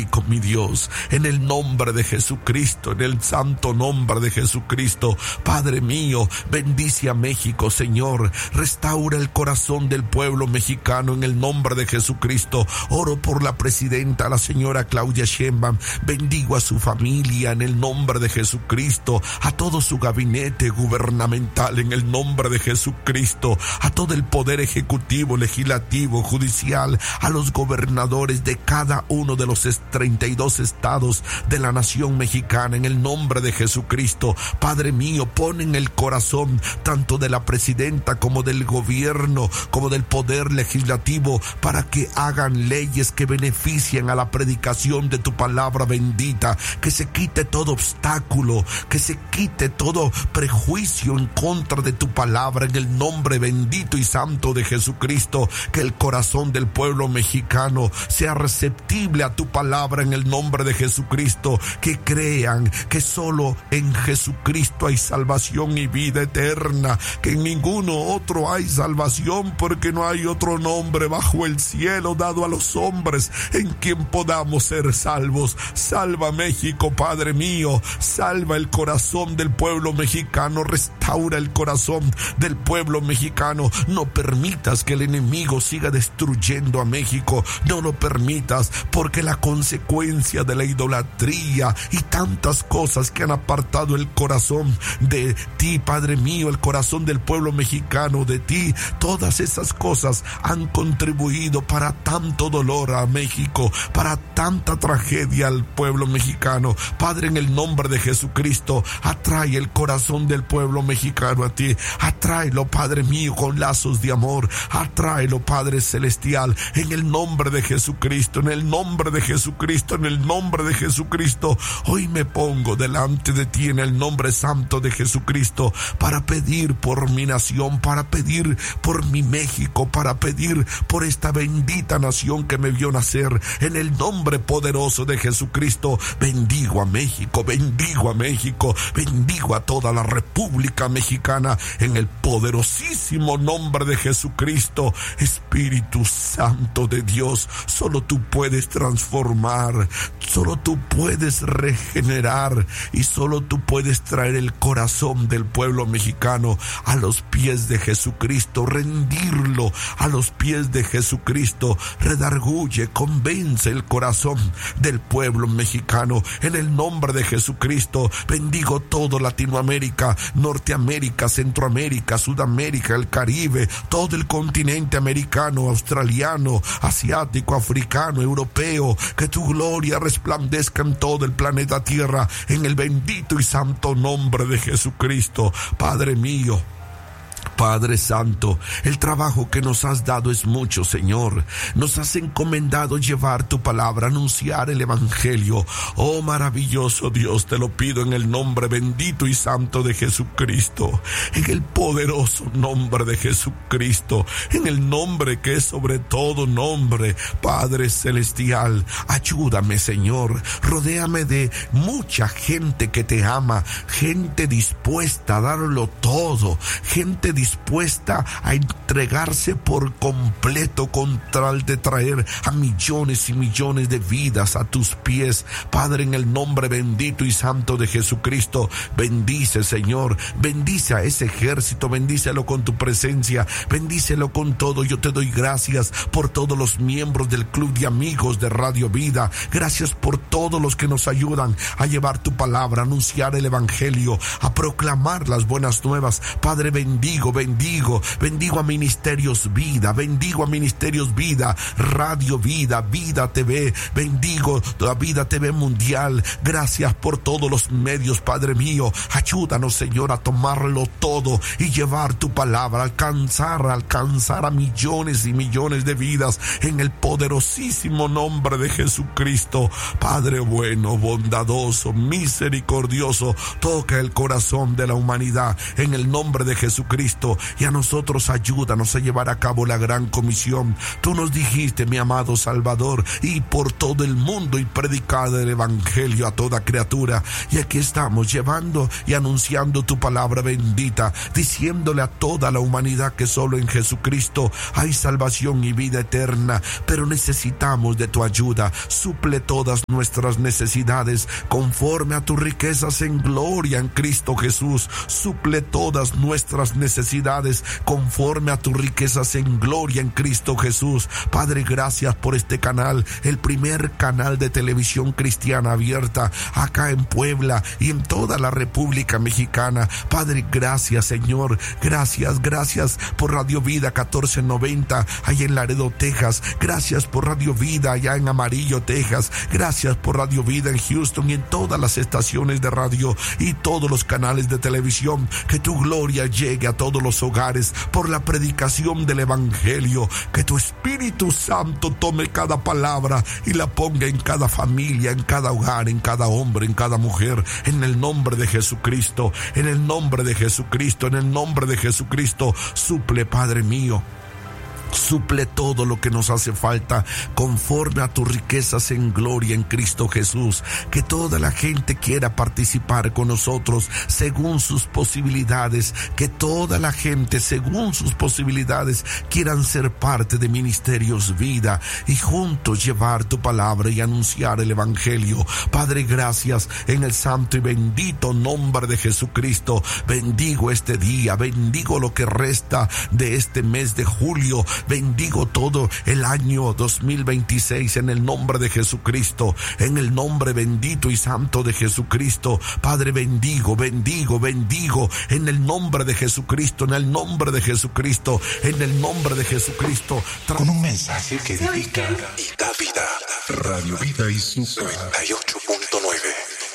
México, mi Dios, en el nombre de Jesucristo, en el santo nombre de Jesucristo. Padre mío, bendice a México, Señor. Restaura el corazón del pueblo mexicano en el nombre de Jesucristo. Oro por la presidenta, la señora Claudia Sheinbaum. Bendigo a su familia en el nombre de Jesucristo, a todo su gabinete gubernamental en el nombre de Jesucristo, a todo el poder ejecutivo, legislativo, judicial, a los gobernadores de cada uno de los 32 estados de la nación mexicana en el nombre de Jesucristo. Padre mío, pon en el corazón tanto de la presidenta como del gobierno, como del poder legislativo, para que hagan leyes que beneficien a la predicación de tu palabra bendita, que se quite todo obstáculo, que se quite todo prejuicio en contra de tu palabra en el nombre bendito y santo de Jesucristo. Que el corazón del pueblo mexicano sea receptible a tu palabra en el nombre de Jesucristo, que crean que solo en Jesucristo hay salvación y vida eterna, que en ninguno otro hay salvación, porque no hay otro nombre bajo el cielo dado a los hombres en quien podamos ser salvos. Salva México, Padre mío, salva el corazón del pueblo mexicano, restaura el corazón del pueblo mexicano. No permitas que el enemigo siga destruyendo a México, no lo permitas, porque la consecuencia de la idolatría y tantas cosas que han apartado el corazón de ti, Padre mío, el corazón del pueblo mexicano de ti, todas esas cosas han contribuido para tanto dolor a México, para tanta tragedia al pueblo mexicano. Padre, en el nombre de Jesucristo, atrae el corazón del pueblo mexicano a ti, atráelo, Padre mío, con lazos de amor, atráelo, Padre celestial, en el nombre de Jesucristo, en el nombre de Jesucristo, en el nombre de Jesucristo. Hoy me pongo delante de ti en el nombre santo de Jesucristo para pedir por mi nación, para pedir por mi México, para pedir por esta bendita nación que me vio nacer. En el nombre poderoso de Jesucristo, bendigo a México, bendigo a México, bendigo a toda la República Mexicana en el poderosísimo nombre de Jesucristo. Espíritu Santo de Dios, solo tú puedes transformar, solo tú puedes regenerar y solo tú puedes traer el corazón del pueblo mexicano a los pies de Jesucristo, rendirlo a los pies de Jesucristo. Redarguye, convence el corazón del pueblo mexicano en el nombre de Jesucristo. Bendigo todo Latinoamérica, Norteamérica, Centroamérica, Sudamérica, el Caribe, todo el continente americano, australiano, asiático, africano, europeo. Que tu gloria resplandezca en todo el planeta Tierra en el bendito y santo nombre de Jesucristo. Padre mío, Padre Santo, el trabajo que nos has dado es mucho, Señor. Nos has encomendado llevar tu palabra, anunciar el Evangelio. Oh, maravilloso Dios, te lo pido en el nombre bendito y santo de Jesucristo, en el poderoso nombre de Jesucristo, en el nombre que es sobre todo nombre. Padre celestial, ayúdame, Señor. Rodéame de mucha gente que te ama, gente dispuesta a darlo todo, gente dispuesta a entregarse por completo con tal de traer a millones y millones de vidas a tus pies. Padre, en el nombre bendito y santo de Jesucristo, bendice, Señor, bendice a ese ejército, bendícelo con tu presencia, bendícelo con todo. Yo te doy gracias por todos los miembros del Club de Amigos de Radio Vida. Gracias por todos los que nos ayudan a llevar tu palabra, a anunciar el Evangelio, a proclamar las buenas nuevas. Padre, bendigo a Ministerios Vida, bendigo a Ministerios Vida, Radio Vida, Vida TV, bendigo a Vida TV Mundial. Gracias por todos los medios, Padre mío. Ayúdanos, Señor, a tomarlo todo y llevar tu palabra, alcanzar a millones y millones de vidas en el poderosísimo nombre de Jesucristo. Padre bueno, bondadoso, misericordioso, toca el corazón de la humanidad en el nombre de Jesucristo. Jesucristo, y a nosotros ayúdanos a llevar a cabo la gran comisión. Tú nos dijiste, mi amado Salvador, y por todo el mundo y predicar el evangelio a toda criatura. Y aquí estamos llevando y anunciando tu palabra bendita, diciéndole a toda la humanidad que solo en Jesucristo hay salvación y vida eterna, pero necesitamos de tu ayuda. Suple todas nuestras necesidades conforme a tus riquezas en gloria en Cristo Jesús. Suple todas nuestras necesidades conforme a tus riquezas en gloria en Cristo Jesús. Padre, gracias por este canal, el primer canal de televisión cristiana abierta acá en Puebla y en toda la República Mexicana. Padre, gracias, Señor. Gracias por Radio Vida 1490 allá en Laredo, Texas. Gracias por Radio Vida allá en Amarillo, Texas. Gracias por Radio Vida en Houston y en todas las estaciones de radio y todos los canales de televisión. Que tu gloria llegue a todos los hogares por la predicación del evangelio. Que tu Espíritu Santo tome cada palabra y la ponga en cada familia, en cada hogar, en cada hombre, en cada mujer, en el nombre de Jesucristo, en el nombre de Jesucristo, en el nombre de Jesucristo. Suple, Padre mío. Suple todo lo que nos hace falta conforme a tus riquezas en gloria en Cristo Jesús. Que toda la gente quiera participar con nosotros según sus posibilidades. Que toda la gente según sus posibilidades quieran ser parte de Ministerios Vida y juntos llevar tu palabra y anunciar el evangelio. Padre, gracias en el santo y bendito nombre de Jesucristo. Bendigo este día, bendigo lo que resta de este mes de julio. Bendigo todo el año 2026 en el nombre de Jesucristo, en el nombre bendito y santo de Jesucristo. Padre, bendigo en el nombre de Jesucristo, en el nombre de Jesucristo, en el nombre de Jesucristo. Con un mensaje que edifica y da vida. Radio Vida y su 98.9.